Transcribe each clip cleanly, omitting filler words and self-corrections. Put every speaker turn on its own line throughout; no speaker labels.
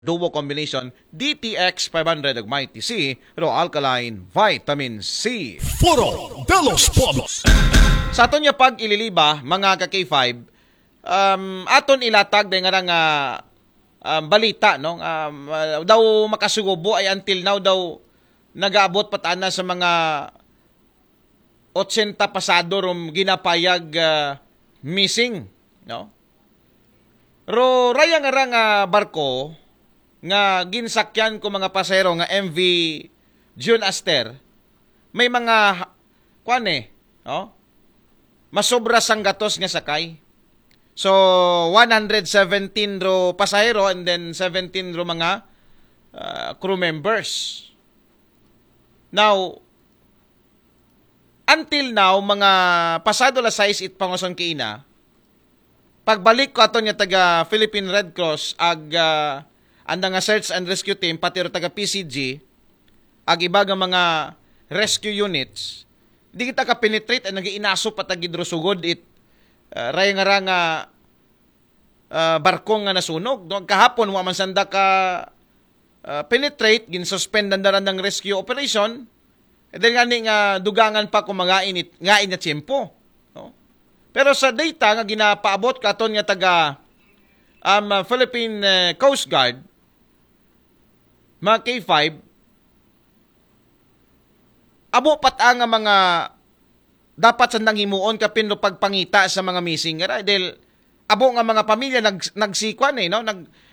Duo combination DTX 500 ug Mighty C ro alkaline vitamin C.
Foro de los Polos.
Sa aton nga pag ililiba mga ka K5, aton ilatag day nga nga balita no daw makasugubo ay until now daw nagaabot patana sa mga 80 pasado rom ginapayag missing no. Ro raya nga barko nga ginsakyan ko mga pasero nga MV June Aster may mga no? Masobra sang gatos nga sakay. So 117 ro pasahero and then 17 ro mga crew members. Now until now mga pasado la 6 it pangoson kiina. Pagbalik ko aton nga taga Philippine Red Cross ag anda nga search and rescue team pati ro taga PCG ag iba nga mga rescue units di kita ka penetrate ay nagiinaso patagid ro sugod it ray nga barko nga nasunog no kahapon wa man sanda ka penetrate gin-suspend andaran ng rescue operation and then gani nga dugangan pa kung mga init nga inya tiyempo no pero sa data nga ginapaabot katon nga taga Philippine Coast Guard mga K5, abo patang nga mga dapat sandang himuon kapin no pagpangita sa mga missing nga dahil abo nga mga pamilya nagsikwan no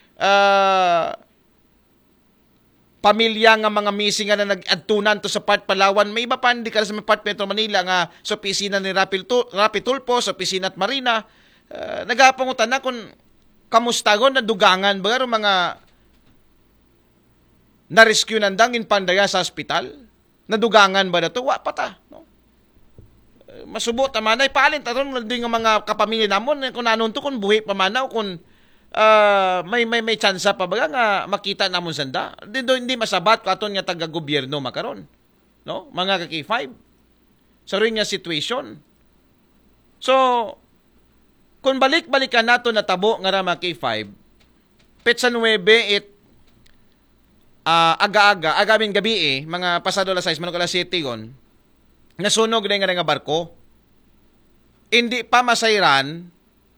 pamilya nga mga missing nga na nag-adtunan to sa part Palawan may iba pa hindi ka sa part Metro Manila nga sa opisina ni Rapi Tulfo sa opisina at Marina nagapangutan na kung kamusta gon na dugangan ba mga na-rescue nandang pandaya sa ospital? Nadugangan ba na ito? Wa pata. No? Masubot naman ay palin. Taron din nga mga kapamilya namon kung nanon to kung buhi pa man kung may tsansa pa ba nga makita namon sanda. Hindi masabat ko aton nga taga-gobyerno makaron. No? Mga ka-K5. Sa rin nga situation. So, kung balik-balikan nato na tabo nga mga K5, petsa 9 aga-aga, gabi mga pasado alas 6, manok alas 7 gon, nasunog na nga barko. Hindi pa masayran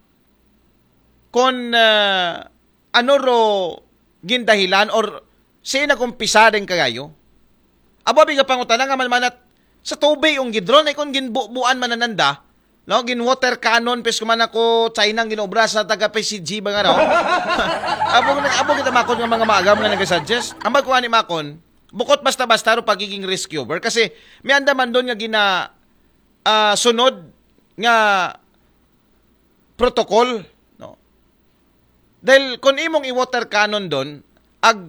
kung ano ro gindahilan or sino nakumpisa rin kagayo. Abo biga pangutan nga manat sa tubig yung gidron ay kung ginbubuan manananda, no, gin water cannon pes kuman ako China ginobra sa taga PCG ba nga no. abo kita makon nga mga maagam nga nagasuggest. Ang magkuha ni makon, bukod basta-basta ro pagiging rescuer kasi may andaman doon nga gina sunod nga protocol, no. Dahil kung imong i-water cannon doon, ag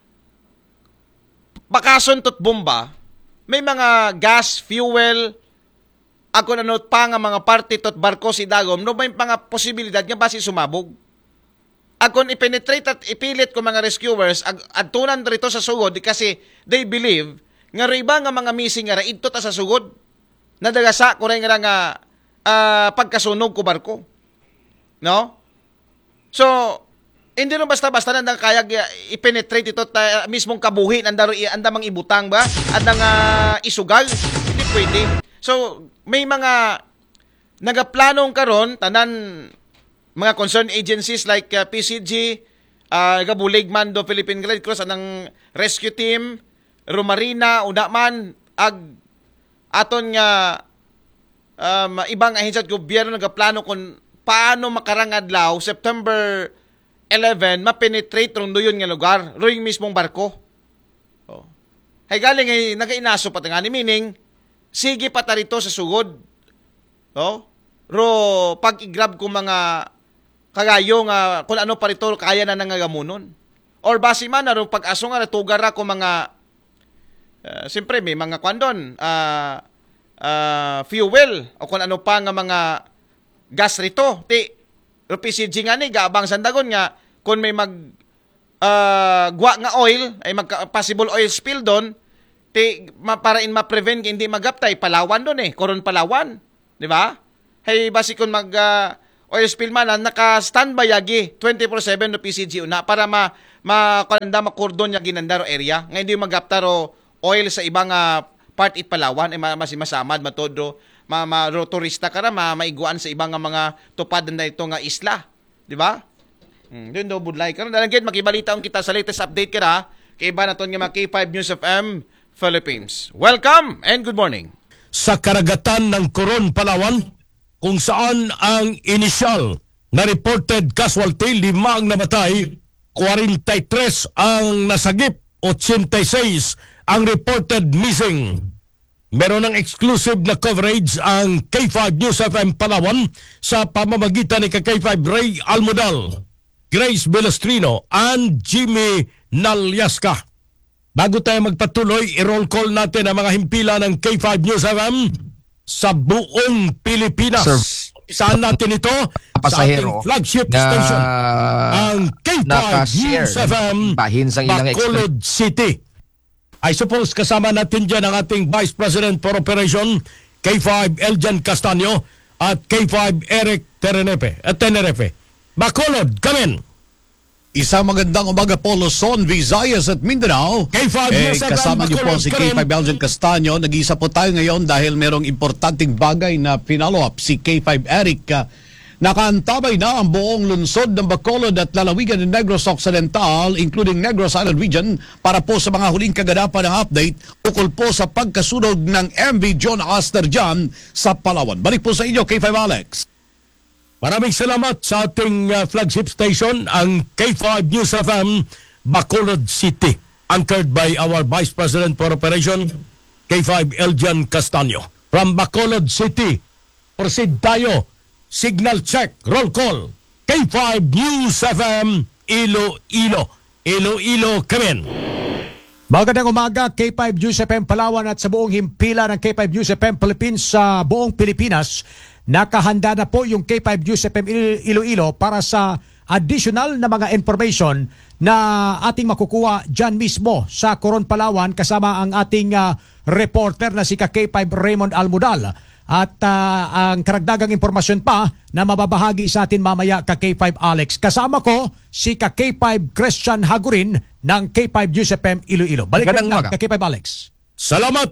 bakason tot bomba, may mga gas, fuel, ako na note pa nga mga party tot barko si Dagom, no may mga posibilidad nga basi sumabog. Akon i-penetrate at ipilit ko mga rescuers, adtunan rito sa sugod kasi they believe nga riba nga mga missing nga raidto ta sa sugod. Nadagasa ko rin nga pagkasunog ko barko. No? So, hindi no basta-basta na kaya i-penetrate ito mismong kabuhi, andamang ibutang ba? Andang isugal? Hindi pwede. So, may mga nagaplanong karon tanan mga concerned agencies like PCG, Gabulig Mando, Philippine Red Cross, anang rescue team, Romarina, Unaman, aton nga ibang ahensya at gobyerno nagaplano kung paano makarangadlaw September 11 ma-penetrate rong doyon nga lugar, roing mismong barko. Oh. Hay galing ay nagainaso pa nga ni meaning sige pa tarito sa sugod. No? Ro pag-i-grab ko mga kagayo nga kung ano pa rito kaya na nangagamunon. Or basi man na ro pag-aso nga natugara ko mga siyempre may mga kwandon fuel o kung ano pa nga mga gas rito. Ro PCG nga ni gaabang sandagon nga kung may gwa nga oil ay possible oil spill doon para ma-prevent hindi magaptay Palawan doon koron Palawan, di ba? Hay basi kun oil spill man naka-standby yagi 24/7 no PCG una para makalanda makordon ya ginandaro area. Ngayon di magapta ro oil sa ibang part it Palawan masamad matodo turista ka na maiguan sa ibang mga tupad na ito nga isla, di ba? Doon do budlay karon dalagid makibalita on kita sa latest update kara kay iba naton nga mga K5 News FM Philippines. Welcome and good morning.
Sa karagatan ng Coron, Palawan, kung saan ang inisyal na reported casualty, 5 ang namatay, 43 ang nasagip, 86 ang reported missing. Meron ng exclusive na coverage ang K5 News FM Palawan sa pamamagitan ni K5 Ray Almodal, Grace Belestrino, and Jimmy Nalyaska. Bago tayo magpatuloy, i-roll call natin ang mga himpila ng K5 News FM sa buong Pilipinas.
Sir,
saan natin ito?
pasahero
sa ating flagship
na
station, ang K5
nakashare
News FM
bahin sa ilang
Bacolod City. I suppose kasama natin dyan ang ating Vice President for Operation, K5 Eljan Castaño at K5 Eric Tenerefe. Bacolod, come in!
Isang magandang umaga po Luzon, Visayas at Mindanao.
K5 News FM,
kasama niyo po si K5 Eljan Castaño. Nag-isa po tayo ngayon dahil merong importanteng bagay na pinalo-up si K5 Eric. Nakaantabay na ang buong lungsod ng Bacolod at lalawigan ng Negros Occidental, including Negros Island Region, para po sa mga huling kaganapan ng update ukol po sa pagkasunog ng MV John Aster dyan sa Palawan. Balik po sa inyo, K5 Alex.
Maraming salamat sa ating flagship station, ang K5 News FM Bacolod City, anchored by our Vice President for Operation, K5 Eljan Castaño. From Bacolod City, proceed tayo. Signal check, roll call. K5 News FM Iloilo. Iloilo, come in.
Magandang umaga, K5 News FM Palawan at sa buong himpila ng K5 News FM Philippines sa buong Pilipinas. Nakahanda na po yung K5 News FM Iloilo para sa additional na mga information na ating makukuha dyan mismo sa Coron, Palawan kasama ang ating reporter na si K5 Raymond Almodal. At ang karagdagang impormasyon pa na mababahagi sa atin mamaya K5 Alex. Kasama ko si K5 Christian Hagurin ng K5 News FM Iloilo. Balik na K5 Alex.
Salamat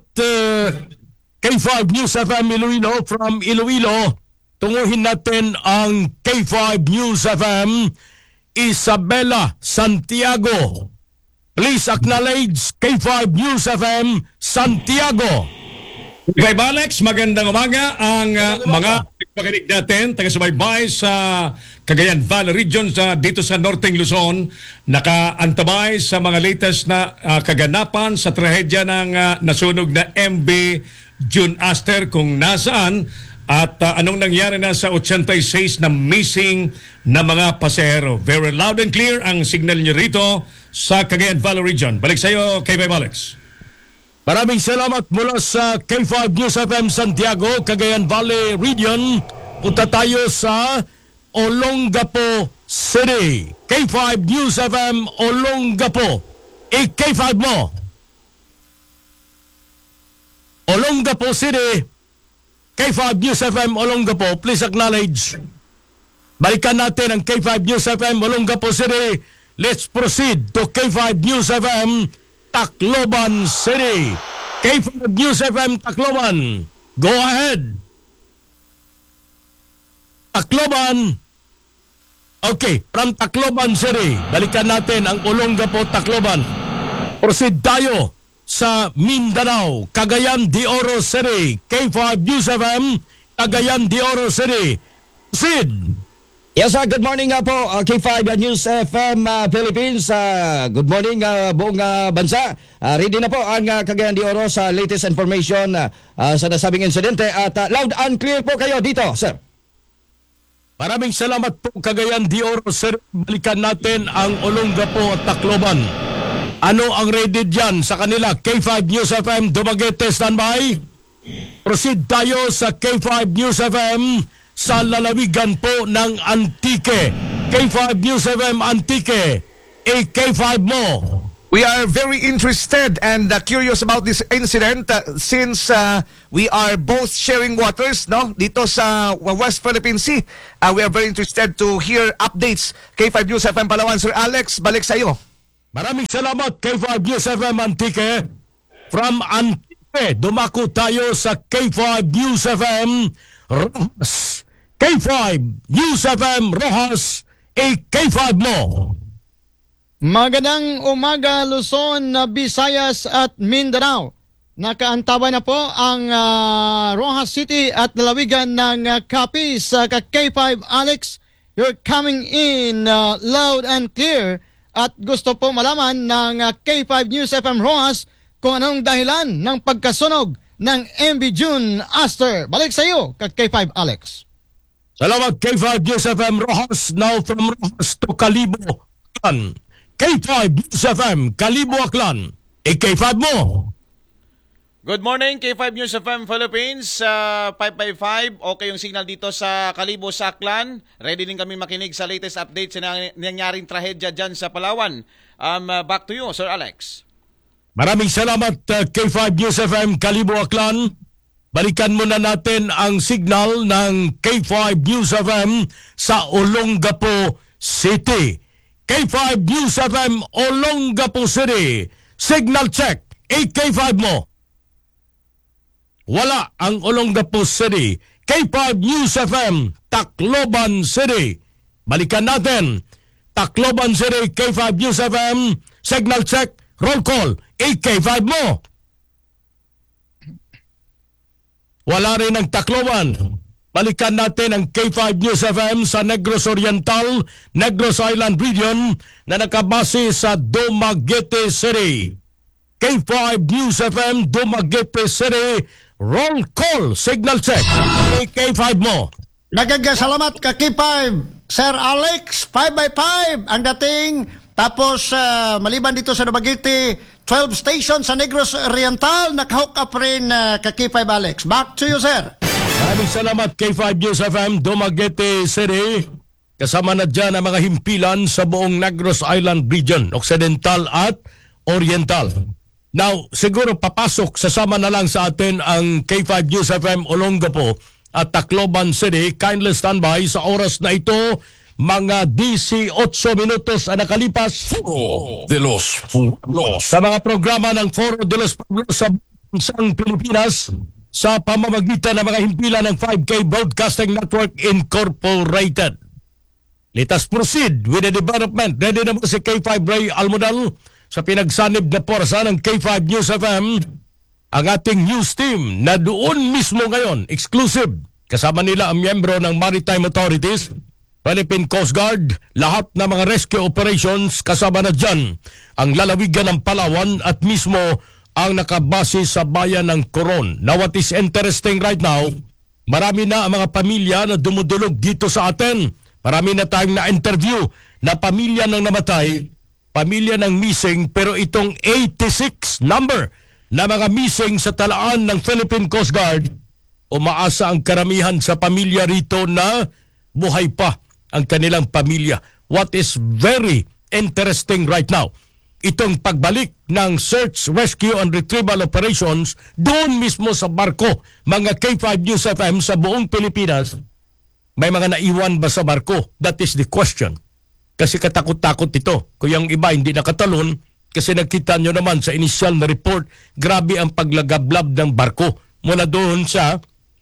K5 News FM Iloilo from Iloilo. Tunguhin natin ang K5 News FM Isabela Santiago. Please acknowledge K5 News FM Santiago.
K5 Alex, magandang umaga ang mga pakinig natin, taga-subaybay sa Cagayan Valley Region dito sa Northern Luzon, nakaantabay sa mga latest na kaganapan sa trahedya ng nasunog na MV June Aster kung nasaan at anong nangyari na sa 86 na missing na mga pasahero. Very loud and clear ang signal niyo rito sa Cagayan Valley Region. Balik sa iyo, K5 Alex.
Maraming salamat mula sa K5 News FM Santiago, Cagayan Valley Region. Punta tayo sa Olongapo City. K5 News FM Olongapo. K5 mo. Olongapo City. K5 News FM Olongapo. Please acknowledge. Balikan natin ang K5 News FM Olongapo City. Let's proceed to K5 News FM Tacloban City. K5 News FM Tacloban. Go ahead. Tacloban. Okay, from Tacloban City. Balikan natin ang Olongapo Tacloban. Proceed tayo sa Mindanao, Cagayan de Oro City. K5 News FM, Cagayan de Oro City. Proceed.
Yes, sir. Good morning po, K5 News FM Philippines. Good morning buong bansa. Ready na po ang Cagayan de Oro sa latest information sa nasabing insidente at loud and clear po kayo dito, sir.
Maraming salamat po, Cagayan de Oro City. Balikan natin ang Olongapo at Tacloban. Ano ang ready dyan sa kanila? K5 News FM Dumaguete, standby. Proceed tayo sa K5 News FM sa lalawigan po ng Antique. K5 News FM Antique. K5 mo.
We are very interested and curious about this incident since we are both sharing waters, no, dito sa West Philippine Sea. We are very interested to hear updates. K5 News FM Palawan, Sir Alex, balik sa iyo.
Maraming salamat K5 News FM Antique. From Antique, dumako tayo sa K5 News FM Rojas. K5 News FM Rojas, K5 mo.
Magandang umaga Luzon, Visayas at Mindanao. Nakaantaban na po ang Rojas City at lalawigan ng Capiz. K5 Alex, you're coming in loud and clear. At gusto po malaman ng K5 News FM Rojas kung anong dahilan ng pagkasunog ng MV June Aster. Balik sa iyo, K5 Alex.
Salamat K5 News FM Rojas. Now from Rojas to Kalibo Aklan. K5 News FM Kalibo Aklan, K5 mo.
Good morning, K5 News FM Philippines, 555. Okay yung signal dito sa Kalibo, sa Aklan. Ready din kami makinig sa latest updates sa nangyaring trahedya dyan sa Palawan. Back to you, Sir Alex.
Maraming salamat K5 News FM Kalibo Aklan. Balikan muna natin ang signal ng K5 News FM sa Olongapo City. K5 News FM Olongapo City. Signal check. K5 mo. Wala ang Olongapo City. K5 News FM Tacloban City. Balikan natin. Tacloban City, K5 News FM. Signal check. Roll call. K5 mo. Wala rin ang Tacloban. Balikan natin ang K5 News FM sa Negros Oriental, Negros Island Region na nakabase sa Dumaguete City. K5 News FM, Dumaguete City, roll call, signal check. K5 mo.
Nagagasalamat ka K5, Sir Alex, 5x5 ang dating. Tapos maliban dito sa Dumaguete, 12 stations sa Negros Oriental, nakahook up rin ka K5 Alex. Back to you, sir.
Maraming salamat K5 News FM, Dumaguete City. Kasama na dyan ang mga himpilan sa buong Negros Island Region, Occidental at Oriental. Now, siguro papasok, sasama na lang sa atin ang K5 News FM Olongapo at Tacloban City. Kindly standby sa oras na ito, mga 18 minutos ang nakalipas.
Foro de los Pueblos.
Sa mga programa ng Foro de los Pueblos sa bansang Pilipinas, sa pamamagitan ng mga himpilan ng 5K Broadcasting Network Incorporated. Let us proceed with the development. Ready na po si K5 Ray Almodal sa pinagsanib na porsa ng K5 News FM. Ang ating news team na doon mismo ngayon, exclusive. Kasama nila ang miyembro ng Maritime Authorities, Philippine Coast Guard, lahat ng mga rescue operations kasama na dyan. Ang lalawigan ng Palawan at mismo ang nakabase sa bayan ng Coron. Now what is interesting right now, marami na ang mga pamilya na dumudulog dito sa atin. Marami na tayong na-interview na pamilya ng namatay, pamilya ng missing, pero itong 86 number na mga missing sa talaan ng Philippine Coast Guard, umaasa ang karamihan sa pamilya rito na buhay pa ang kanilang pamilya. What is very interesting right now, itong pagbalik ng search, rescue, and retrieval operations doon mismo sa barko, mga K5 News FM sa buong Pilipinas. May mga naiwan ba sa barko? That is the question. Kasi katakot-takot ito. Kung yung iba hindi nakatalon, kasi nakita nyo naman sa initial na report, grabe ang paglagablab ng barko mula doon sa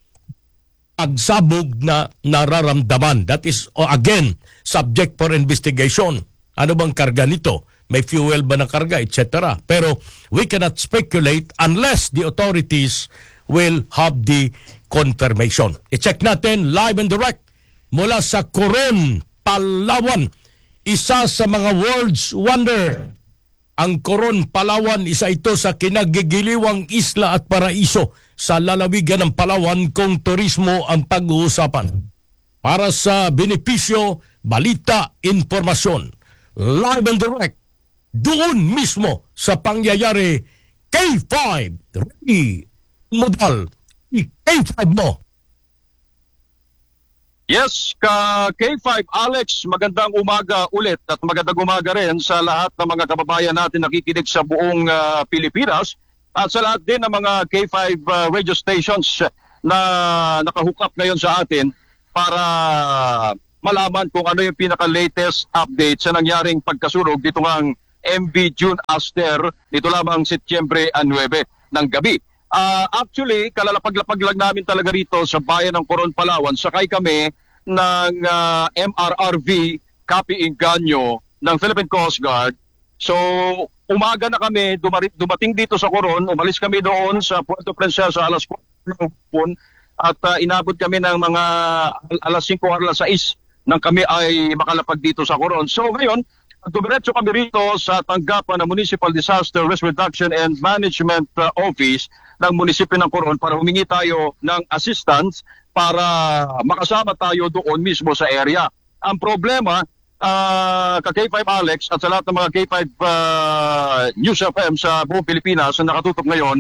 pagsabog na nararamdaman. That is, again, subject for investigation. Ano bang karga nito? May fuel ba na karga, etc. Pero we cannot speculate unless the authorities will have the confirmation. I-check natin live and direct mula sa Coron, Palawan. Isa sa mga world's wonder. Ang Coron, Palawan, isa ito sa kinagigiliwang isla at paraiso sa lalawigan ng Palawan kung turismo ang pag-uusapan. Para sa benepisyo, balita, informasyon. Live and direct. Doon mismo sa pangyayari, K5 Ray Almodal, K5 mo.
Yes, K5 Alex, magandang umaga ulit at magandang umaga rin sa lahat ng mga kababayan natin nakikinig sa buong Pilipinas at sa lahat din ng mga K5 radio stations na nakahook up ngayon sa atin para malaman kung ano yung pinaka-latest update sa nangyaring pagkasunog dito ng MV June Aster dito lamang Setyembre 9 ng gabi. Actually, kalalapag-lapag lang namin talaga rito sa bayan ng Coron, Palawan. Sakay kami ng MRRV Capi Inganyo ng Philippine Coast Guard. So, umaga na kami, dumating dito sa Coron. Umalis kami doon sa Puerto Princesa alas 4 ng hapon at inabot kami ng mga alas 5 o alas 6 nang kami ay makalapag dito sa Coron. So, ngayon, dumiretso kami rito sa tanggapan ng Municipal Disaster Risk Reduction and Management Office ng munisipyo ng Coron para humingi tayo ng assistance para makasama tayo doon mismo sa area. Ang problema, ka-K5 Alex at sa lahat ng mga K5 News FM sa buong Pilipinas na nakatutok ngayon,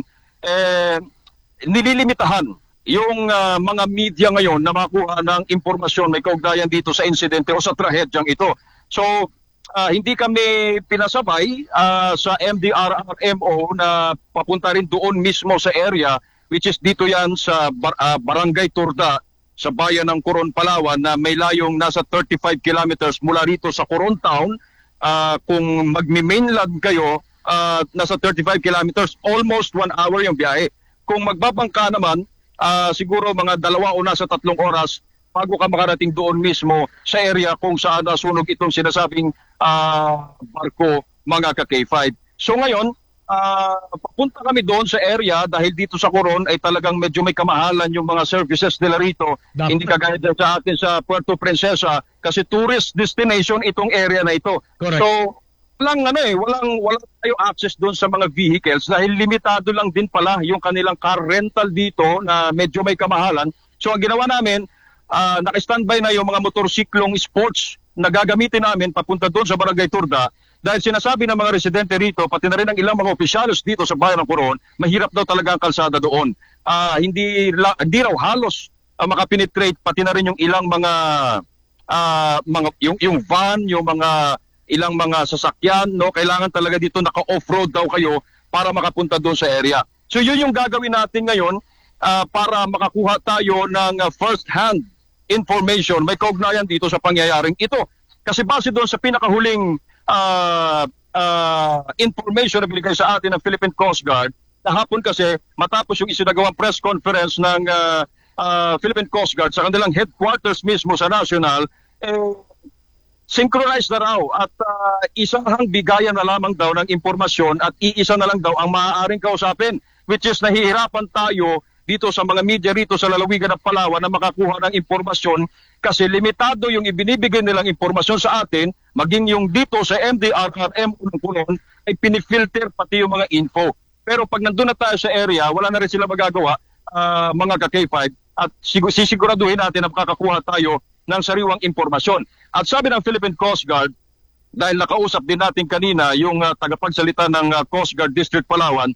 nililimitahan yung mga media ngayon na makuha ng impormasyon may kaugnayan dito sa insidente o sa trahedyang ito. So, hindi kami pinasabay sa MDRRMO na papunta rin doon mismo sa area, which is dito yan sa Barangay Turda sa bayan ng Coron, Palawan, na may layong nasa 35 kilometers mula rito sa Coron Town. Kung magmi-mainland kayo, nasa 35 kilometers, almost 1 hour yung biyahe. Kung magbabangka naman, siguro mga 2 o nasa 3 oras bago ka makarating doon mismo sa area kung saan nasunog itong sinasabing barko, mga ka-K5. So ngayon, papunta kami doon sa area dahil dito sa Coron ay talagang medyo may kamahalan yung mga services nila rito. Hindi kagaya sa atin sa Puerto Princesa kasi tourist destination itong area na ito.
Correct.
So, walang tayo access doon sa mga vehicles dahil limitado lang din pala yung kanilang car rental dito na medyo may kamahalan. So ang ginawa namin, naka-standby na yung mga motorsiklong sports na gagamitin namin papunta doon sa Barangay Turda dahil sinasabi ng mga residente rito, pati na rin ang ilang mga opisyalos dito sa bayan ng Coron, mahirap daw talaga ang kalsada doon. Hindi raw halos makapenetrate pati na rin yung ilang mga yung van, yung mga ilang mga sasakyan, no? Kailangan talaga dito naka-off-road daw kayo para makapunta doon sa area. So yun yung gagawin natin ngayon para makakuha tayo ng first-hand information, may kaugnayan dito sa pangyayaring ito. Kasi base doon sa pinakahuling information na binigay sa atin ng Philippine Coast Guard, kahapon kasi matapos yung isinagawang press conference ng Philippine Coast Guard sa kanilang headquarters mismo sa National, synchronized na raw at isang bigayan na lamang daw ng impormasyon at iisa na lang daw ang maaaring kausapin, which is nahihirapan tayo dito sa mga media rito sa lalawigan ng Palawan na makakuha ng impormasyon kasi limitado yung ibinibigay nilang impormasyon sa atin, maging yung dito sa MDRRM ng Coron ay pinifilter pati yung mga info. Pero pag nandun na tayo sa area, wala na rin sila magagawa, mga ka-K5, at sisiguraduhin natin na makakakuha tayo ng sariwang impormasyon. At sabi ng Philippine Coast Guard, dahil nakausap din natin kanina yung tagapagsalita ng Coast Guard District Palawan,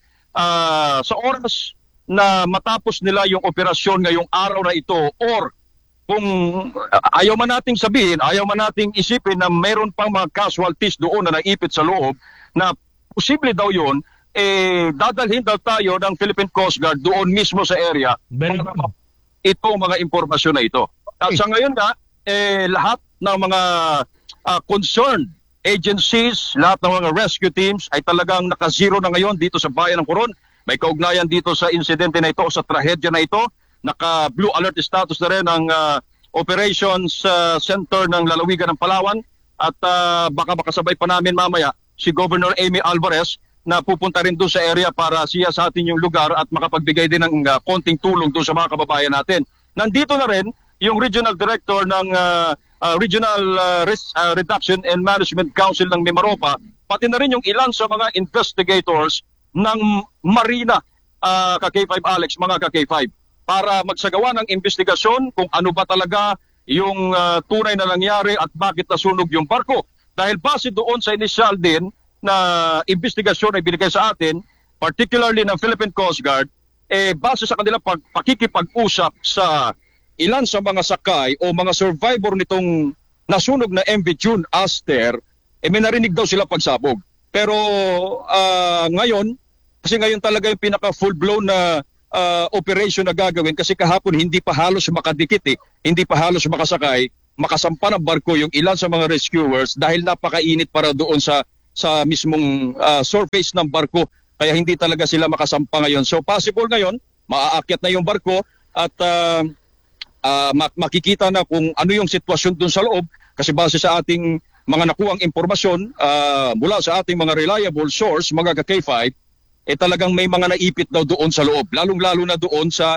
sa oras na matapos nila yung operasyon ngayong araw na ito or kung ayaw man nating sabihin, ayaw man nating isipin na mayroon pang mga casualties doon na naipit sa loob na posible daw yun, dadalhin daw tayo ng Philippine Coast Guard doon mismo sa area para itong mga impormasyon na ito. At sa ngayon nga, lahat ng mga concerned agencies, lahat ng mga rescue teams ay talagang naka-zero na ngayon dito sa bayan ng Coron. May kaugnayan dito sa insidente na ito o sa trahedya na ito. Naka-blue alert status na rin ang operations center ng lalawigan ng Palawan. At baka makasabay pa namin mamaya si Governor Amy Alvarez na pupunta rin doon sa area para siya sa atin yung lugar at makapagbigay din ng konting tulong doon sa mga kababayan natin. Nandito na rin yung Regional Director ng Regional Risk Reduction and Management Council ng Mimaropa, pati na rin yung ilan sa mga investigators ng Marina, ka-K5 Alex, mga ka-K5, para magsagawa ng investigasyon kung ano ba talaga yung tunay na nangyari at bakit nasunog yung barko. Dahil base doon sa initial din na investigasyon na binigay sa atin, particularly ng Philippine Coast Guard, base sa kanilang pakikipag-usap sa ilan sa mga sakay o mga survivor nitong nasunog na MV June Aster, may narinig daw sila pagsabog. Pero ngayon, kasi ngayon talaga yung pinaka full-blown na operation na gagawin kasi kahapon hindi pa halos makadikit hindi pa halos makasakay, makasampa ng barko yung ilan sa mga rescuers dahil napakainit para doon sa mismong surface ng barko. Kaya hindi talaga sila makasampa ngayon. So possible ngayon, maaakyat na yung barko at makikita na kung ano yung sitwasyon doon sa loob kasi base sa ating mga nakuhang impormasyon mula sa ating mga reliable source, mga ka-K5, talagang may mga naipit daw doon sa loob. Lalong-lalo na doon sa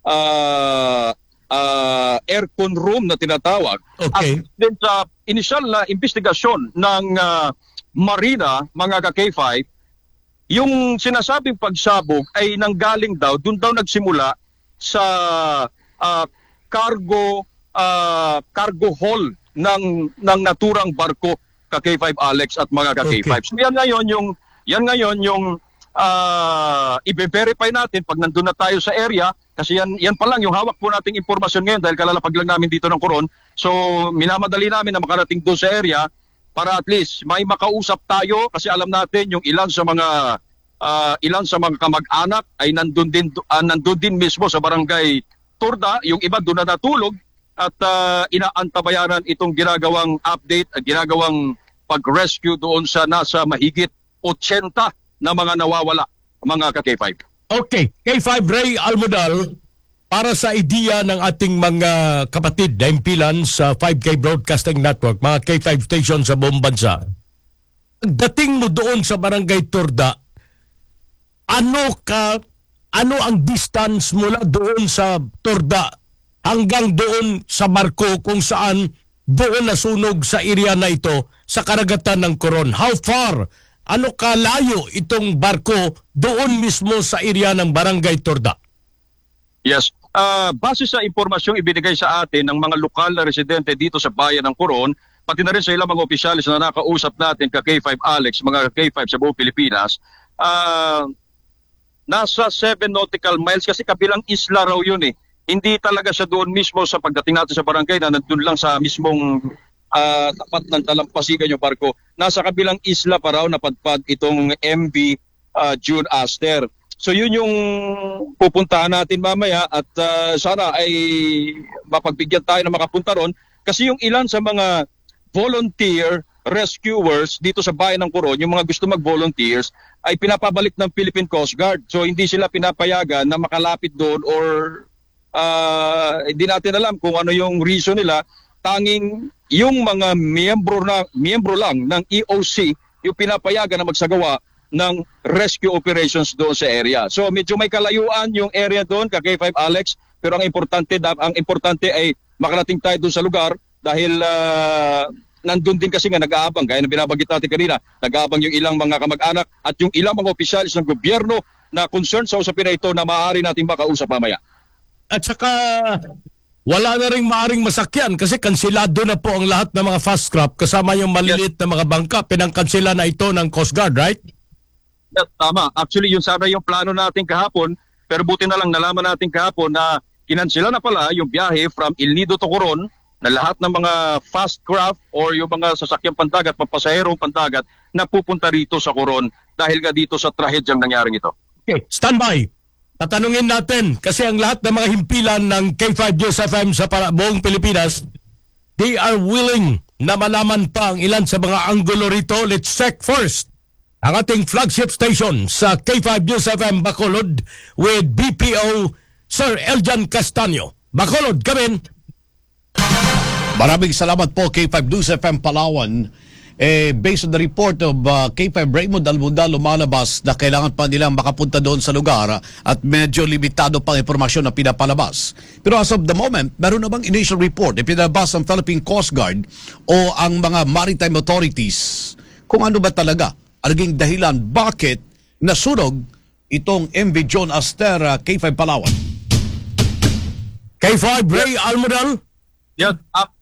aircon room na tinatawag.
Okay.
At din sa initial na investigasyon ng Marina, mga ka-K5, yung sinasabing pagsabog ay nanggaling daw, doon daw nagsimula sa cargo hall ng naturang barko, ka-K5 Alex at mga ka-K5.
Okay.
So yan ngayon yung i-verify natin pag nandun na tayo sa area kasi yan pa lang yung hawak po nating impormasyon ngayon dahil kalalapag lang namin dito ng Coron. So minamadali namin na makarating doon sa area para at least may makausap tayo kasi alam natin yung ilan sa mga kamag-anak ay nandun din mismo sa barangay Turda, yung iba doon na natulog at inaantabayanan itong ginagawang update at ginagawang pag-rescue doon sa nasa mahigit 80 na mga nawawala, mga ka-K5.
Okay, K5 Ray Almodal, para sa ideya ng ating mga kapatid na impilan sa 5K Broadcasting Network, mga K5 stations sa buong bansa, dating mo doon sa Barangay Turda, ano ang distance mula doon sa Turda hanggang doon sa barko kung saan doon nasunog sa area na ito sa karagatan ng Coron? How far? Ano kalayo itong barko doon mismo sa area ng Barangay Turda?
Yes. Base sa impormasyong ibinigay sa atin ng mga lokal na residente dito sa bayan ng Coron, pati na rin sa ilang mga opisyalis na nakausap natin ka-K5 Alex, mga K5 sa buong Pilipinas, nasa 7 nautical miles kasi kabilang isla raw yun Hindi talaga siya doon mismo sa pagdating natin sa barangay na nandun lang sa mismong tapat ng talampasigan yung barko. Nasa kabilang isla pa raw napadpad itong MV June Aster. So yun yung pupuntahan natin mamaya at sana ay mapagbigyan tayo na makapunta ron kasi yung ilan sa mga volunteer rescuers dito sa bayan ng Coron, yung mga gusto mag-volunteers ay pinapabalik ng Philippine Coast Guard. So hindi sila pinapayagan na makalapit doon or hindi natin alam kung ano yung reason nila. Tanging yung mga miyembro lang ng EOC yung pinapayagan na magsagawa ng rescue operations doon sa area. So medyo may kalayuan yung area doon, ka-K5 Alex, pero ang importante ay makarating tayo doon sa lugar dahil nandun din kasi nga nag-aabang, gaya ng binabanggit natin kanina, nag-aabang yung ilang mga kamag-anak at yung ilang mga opisyalis ng gobyerno na concerned sa usapin na ito na maaari natin makausap mamaya.
At saka wala na rin maaring masakyan kasi kansilado na po ang lahat ng mga fast craft kasama yung maliliit na mga bangka. Pinangkansila na ito ng Coast Guard, right?
Yeah, tama. Actually, yun sana yung plano natin kahapon, pero buti na lang nalaman natin kahapon na kinansila na pala yung biyahe from El Nido to Coron na lahat ng mga fast craft or yung mga sasakyang pandagat, papasaherong pandagat na pupunta rito sa Coron dahil nga dito sa trahedyang nangyaring ito.
Okay, standby. Tatanungin natin kasi ang lahat ng mga himpilan ng K5 News FM sa buong Pilipinas, they are willing na malaman pa ang ilan sa mga anggulo rito. Let's check first ang ating flagship station sa K5 News FM Bacolod with BPO Sir Eljan Castaño. Bacolod, come in.
Maraming salamat po K5 News FM Palawan. Based on the report of K5 Raymond Almodal, lumalabas na kailangan pa nilang makapunta doon sa lugar at medyo limitado pang impormasyon na pinapalabas. Pero as of the moment, meron na bang initial report ipinalabas ng Philippine Coast Guard o ang mga maritime authorities kung ano ba talaga ang naging dahilan bakit nasunog itong MV John Aster K5 Palawan?
K5 Ray Almodal?
Yan.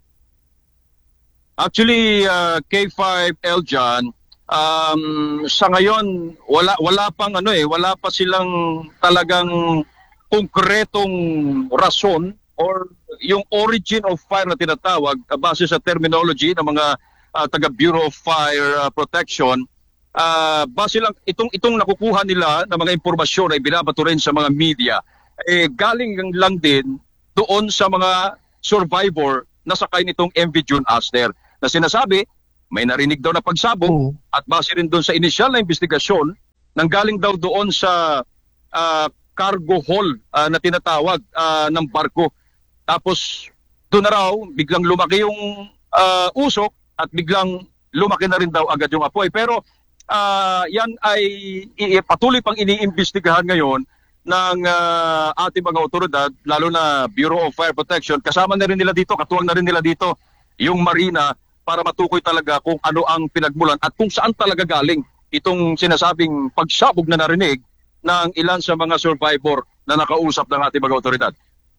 Actually, K5 Eljan, sa ngayon wala pa silang talagang konkretong rason or yung origin of fire na tinatawag, base sa terminology ng mga taga Bureau of Fire Protection, base lang itong nakukuha nila ng mga impormasyon ay binabato rin sa mga media, galing lang din doon sa mga survivor na sakay nitong MV June Aster na sinasabi may narinig daw na pagsabog at base rin doon sa initial na investigasyon nanggaling daw doon sa cargo hall na tinatawag ng barko. Tapos doon na raw biglang lumaki yung usok at biglang lumaki na rin daw agad yung apoy. Pero yan ay patuloy pang iniimbestigahan ngayon ng ating mga otoridad, lalo na Bureau of Fire Protection. Kasama na rin nila dito, katuwang na rin nila dito yung Marina para matukoy talaga kung ano ang pinagmulan at kung saan talaga galing itong sinasabing pagsabog na narinig ng ilan sa mga survivor na nakausap ng ating mga otoridad.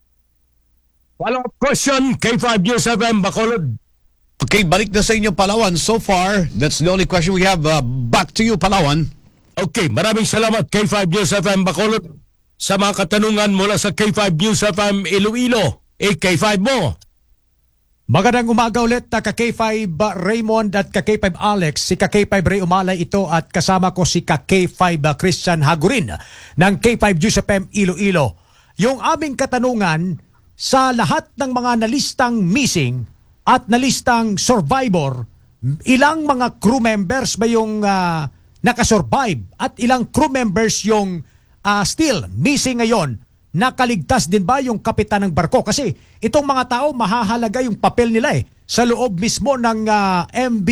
Follow-up question, K5 News FM, Bacolod.
Okay, balik na sa inyo Palawan. So far, that's the only question we have. Back to you, Palawan.
Okay, maraming salamat K5 News FM, Bacolod. Sa mga katanungan mula sa K5 News FM Iloilo, K5 mo.
Magandang umaga ulit ka K5 Raymond at ka K5 Alex. Si ka K5 Ray Umalay ito at kasama ko si ka K5 Christian Hagurin ng K5 News FM Iloilo. Yung aming katanungan sa lahat ng mga nalistang missing at nalistang survivor, ilang mga crew members ba yung nakasurvive at ilang crew members yung still missing ngayon? Nakaligtas din ba yung kapitan ng barko? Kasi itong mga tao, mahahalaga yung papel nila sa loob mismo ng MV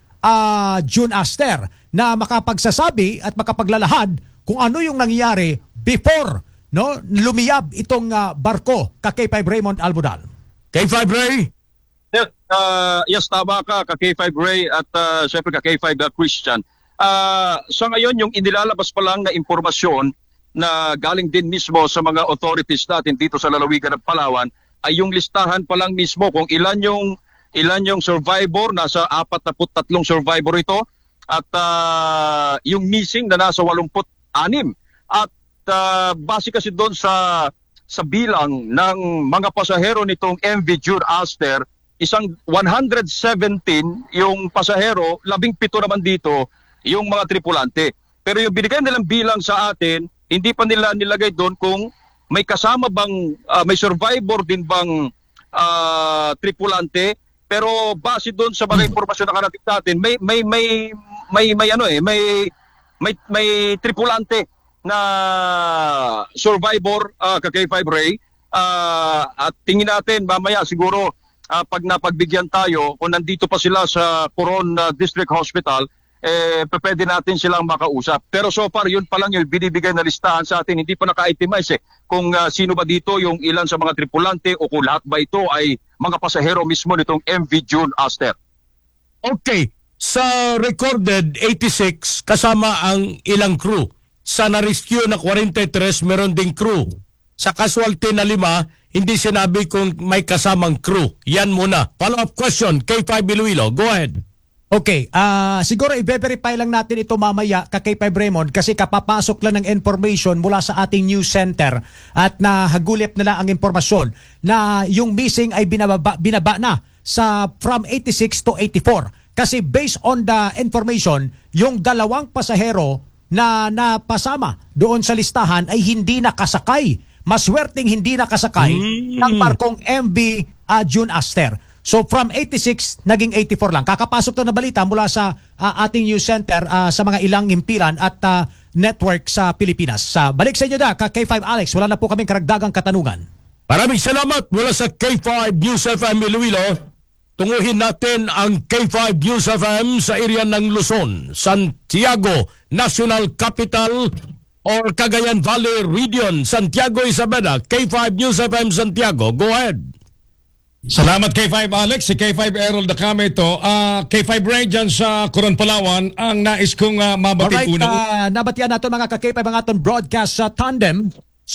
June Aster na makapagsasabi at makapaglalahad kung ano yung nangyari before lumiyab itong barko ka K5 Raymond Almudal.
K5 Ray?
Yes, tama ka K5 Ray at syempre ka K5 Christian. Sa ngayon, yung inilalabas pa lang na impormasyon na galing din mismo sa mga authorities natin dito sa lalawigan ng Palawan ay yung listahan pa lang mismo kung ilan yung survivor, nasa 43 survivor ito at yung missing na nasa 86 at base kasi doon sa bilang ng mga pasahero nitong MV June Aster, isang 117 yung pasahero, 17 naman dito yung mga tripulante. Pero yung binigay nilang bilang sa atin, hindi pa nila nilagay doon kung may kasama bang, may survivor din bang tripulante. Pero base doon sa mga impormasyon na karating natin, may tripulante na survivor ka K5 Ray. At tingin natin mamaya siguro pag napagbigyan tayo, kung nandito pa sila sa Coron District Hospital, pwede natin silang makausap. Pero so far, yun pa lang yung binibigay na listahan sa atin. Hindi pa naka-itemize kung sino ba dito yung ilan sa mga tripulante o kung lahat ba ito ay mga pasahero mismo nitong MV June Aster.
Okay, sa recorded 86 kasama ang ilang crew. Sa na-rescue na 43 meron ding crew. Sa casualty na 5, hindi sinabi kung may kasamang crew. Yan muna. Follow-up question, K5 Iloilo. Go ahead.
Okay, siguro i-verify lang natin ito mamaya ka K5 Raymond kasi kapapasok lang ng information mula sa ating news center at nahagulip na lang ang impormasyon na yung missing ay binaba na sa from 86 to 84. Kasi based on the information, yung dalawang pasahero na napasama doon sa listahan ay hindi nakasakay. Maswerteng hindi nakasakay ng barkong MV June Aster. So from 86, naging 84 lang. Kakapasok na balita mula sa ating news center sa mga ilang himpilan at network sa Pilipinas. Balik sa inyo na, K5 Alex. Wala na po kaming karagdagang katanungan.
Maraming salamat mula sa K5 News FM Iloilo. Tunguhin natin ang K5 News FM sa area ng Luzon, Santiago, National Capital or Cagayan Valley Region, Santiago Isabela. K5 News FM Santiago. Go ahead.
Salamat K5 Alex, si K5 Errol Dakame ito. K5 Ray dyan sa Coron, Palawan, ang nais kong mabatid unang.
Nabatian natin mga ka-K5 ang ating broadcast sa tandem.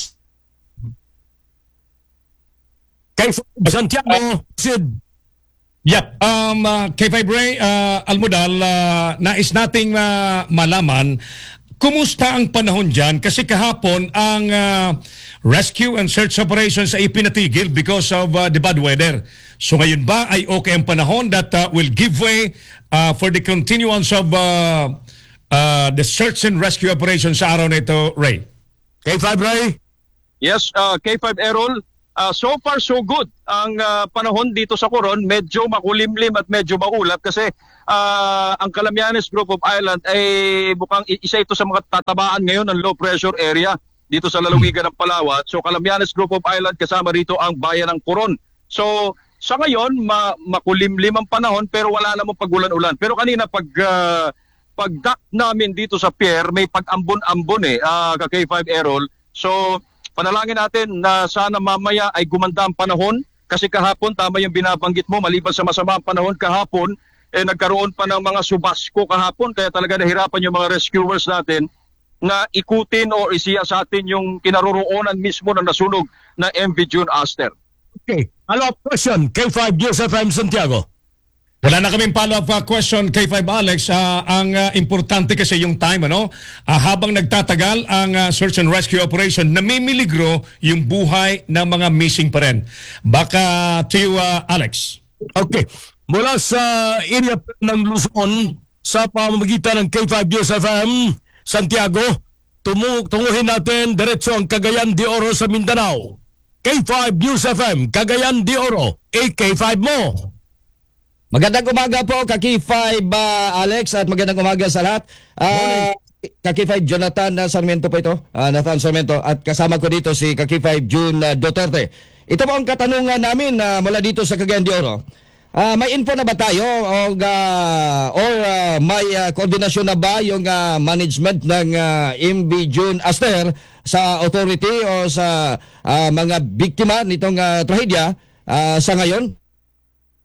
K5 Santiago, Sid.
Yep. K5 Ray Almudal, nais nating malaman Kumusta ang panahon dyan? Kasi kahapon ang rescue and search operations ay ipinatigil because of the bad weather. So ngayon ba ay okay ang panahon that will give way for the continuance of the search and rescue operations sa araw na ito, Ray?
K5 Ray?
Yes, K5 Errol, so far so good. Ang panahon dito sa Coron, medyo makulimlim at medyo maulap kasi ang Calamianes Group of Island ay mukhang isa ito sa mga tatabaan ngayon ng low pressure area dito sa lalawigan ng Palawan. So Calamianes Group of Island kasama rito ang bayan ng Coron. So sa ngayon, makulimlim ang panahon pero wala namang pagulan-ulan. Pero kanina pag-dock namin dito sa pier, may pag-ambon-ambon ka-K5 Errol. So panalangin natin na sana mamaya ay gumanda ang panahon kasi kahapon, tama yung binabanggit mo, maliban sa masama ang panahon kahapon, nagkaroon pa ng mga subasko kahapon kaya talaga nahirapan yung mga rescuers natin na ikutin o isiya sa atin yung kinaroroonan mismo ng nasunog na MV June Aster.
Okay. Follow-up question, K5 News FM Santiago.
Wala na kaming follow-up question, K5 Alex. Ang importante kasi yung time, ano? Habang nagtatagal ang search and rescue operation, namimiligro yung buhay ng mga missing pa rin. Baka to you, Alex.
Okay. Mula sa area ng Luzon, sa pamamagitan ng K5 News FM Santiago, tunguhin natin diretso ang Cagayan de Oro sa Mindanao. K5 News FM, Cagayan de Oro, AK5 mo.
Magandang umaga po, Kaki5 Alex, at magandang umaga sa lahat. Kaki5 Jonathan Sarmiento po ito, Nathan Sarmiento, at kasama ko dito si Kaki5 June Duterte. Ito po ang katanungan namin mula dito sa Cagayan de Oro. May info na ba tayo or may koordinasyon na ba yung management ng MV June Aster sa authority o sa mga biktima nitong trahedya sa ngayon?